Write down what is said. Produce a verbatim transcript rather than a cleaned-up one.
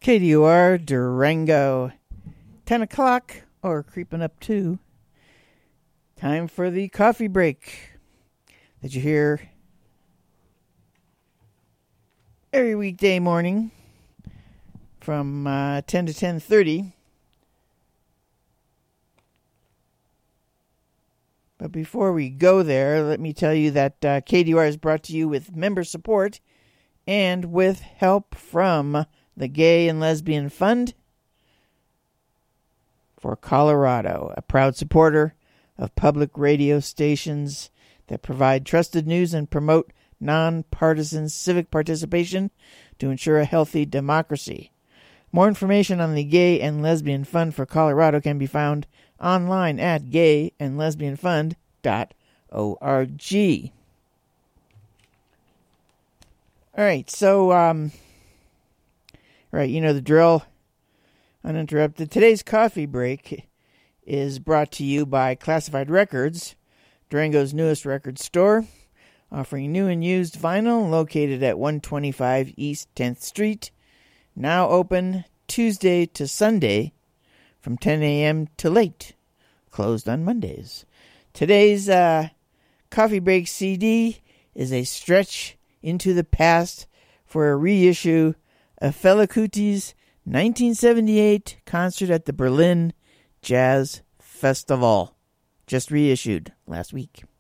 K D U R Durango, ten o'clock, or creeping up to. Time for the coffee break that you hear every weekday morning from uh, ten to ten thirty. But before we go there, let me tell you that uh, K D U R is brought to you with member support and with help from the Gay and Lesbian Fund for Colorado, a proud supporter of public radio stations that provide trusted news and promote nonpartisan civic participation to ensure a healthy democracy. More information on the Gay and Lesbian Fund for Colorado can be found online at gay and lesbian fund dot org. All right, so, um, right, you know the drill, uninterrupted. Today's coffee break is brought to you by Classified Records, Durango's newest record store, offering new and used vinyl, located at one twenty-five East tenth Street, now open Tuesday to Sunday from ten a.m. to late, closed on Mondays. Today's uh, coffee break C D is a stretch into the past for a reissue of Fela Kuti's nineteen seventy-eight concert at the Berlin Jazz Festival, just reissued last week.